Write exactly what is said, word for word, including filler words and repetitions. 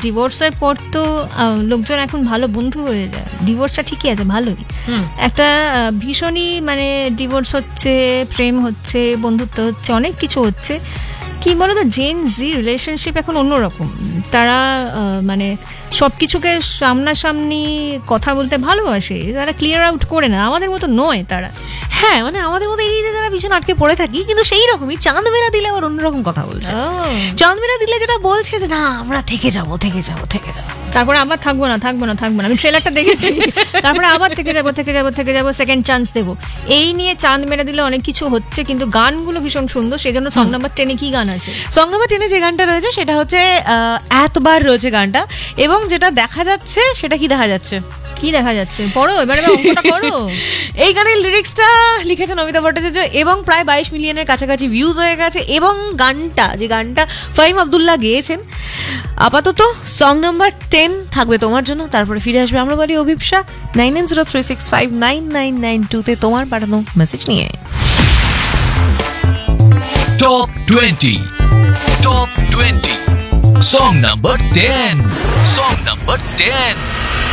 ডিভোর্সের পর তো লোকজন এখন ভালো বন্ধু হয়ে যায়, ডিভোর্সটা ঠিকই আছে, ভালোই একটা ভীষণই মানে ডিভোর্স হচ্ছে, প্রেম হচ্ছে, বন্ধুত্ব হচ্ছে, অনেক কিছু হচ্ছে। কি বলতো, জেন জি রিলেশনশিপ এখন অন্যরকম, তারা মানে সব কিছুকে সামনাসামনি কথা বলতে ভালোবাসে, তারা ক্লিয়ার আউট করে না, আমাদের মতো নয় তারা। হ্যাঁ, মানে আমাদের মধ্যে এই যে যারা ভীষণ আটকে পড়ে থাকি, কিন্তু সেই রকমই চাঁদ মেরা দিলে আবার অন্যরকম কথা বলছে। চাঁদ মেরা দিলে যেটা বলছে যে না আমরা থেকে যাবো থেকে যাবো থেকে যাবো, তারপরে আবার থাকবো না থাকবো না থাকবো না, আমি ট্রেলারটা দেখেছি, তারপরে আবার থেকে যাবো থেকে যাবো থেকে যাবো, সেকেন্ড চান্স দেবো, এই নিয়ে চাঁদ মেরা দিলে অনেক কিছু হচ্ছে, কিন্তু গানগুলো ভীষণ সুন্দর। সেই জন্য সং নাম্বার টেনে কি গান আছে? সং নাম্বার টেনে যে গানটা রয়েছে সেটা হচ্ছে এতবার রয়েছে গানটা, এবং যেটা দেখা যাচ্ছে সেটা কি দেখা যাচ্ছে, কি দেখা যাচ্ছে পড়ো এবারে, অঙ্কটা করো। এই গানের লিরিক্সটা লিখেছেন অমিতাভ ভট্টাচার্য এবং প্রায় বাইশ মিলিয়নের কাছাকাছি ভিউজ হয়ে গেছে, এবং গানটা যে গানটা ফাহিম আব্দুল্লাহ গেয়েছেন। আপাতত সং নাম্বার টেন থাকবে তোমার জন্য, তারপরে ফিরে আসবে আমরা বলি অভিপ্সা nine nine zero three six five nine nine nine two তে তোমার পাঠানো মেসেজ নিয়ে। Top twenty top twenty song number ten song number ten